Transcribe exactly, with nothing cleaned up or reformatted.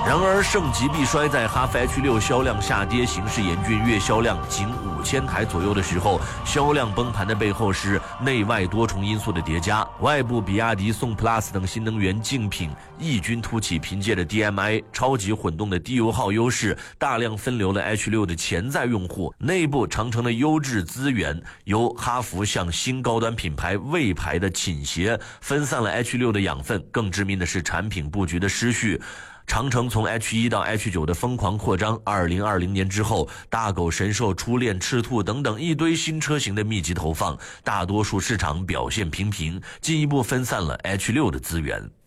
然而盛极必衰，在哈弗 H 六销量下跌、形势严峻、月销量仅五千台左右的时候，销量崩盘的背后是内外多重因素的叠加。外部比亚迪宋 Plus 等新能源竞品异军突起，凭借着 D M I 超级混动的低油耗优势，大量分流了 H 六的潜在用户。内部长城的优质资源由哈弗向新高端品牌魏牌的倾斜，分散了 H 六的养分。更致命的是产品布局的失序。长城从 H 一 到 H 九的疯狂扩张，二零二零年之后，大狗、神兽、初恋、赤兔等等一堆新车型的密集投放，大多数市场表现平平，进一步分散了 H 六的资源。